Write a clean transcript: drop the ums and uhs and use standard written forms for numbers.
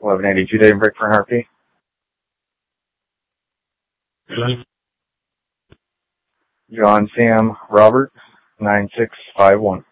1182 Dave break for an RP. John Sam Robert 9651.